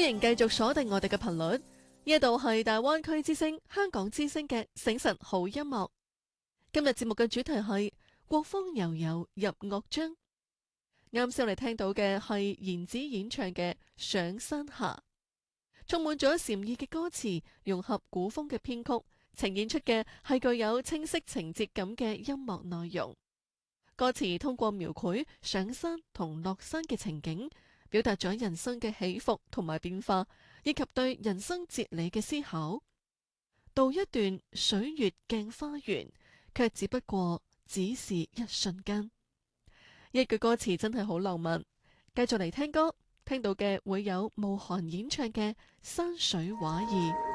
歡迎繼續鎖定我哋嘅頻率，呢度係大灣區之聲、香港之聲嘅醒晨好音樂。今日節目嘅主題係國風悠悠入樂章。啱先我哋聽到嘅係言子演唱嘅《上山下》，充滿咗禪意嘅歌詞，融合古風嘅編曲，呈現出嘅係具有清晰情節感嘅音樂內容。歌詞通過描繪上山同落山嘅情景，表達咗人生嘅起伏同埋變化，以及對人生哲理嘅思考。道一段水月鏡花緣，卻只不過只是一瞬間。一句歌詞真係好浪漫。繼續嚟聽歌，聽到嘅會有慕寒演唱嘅《山水畫意》。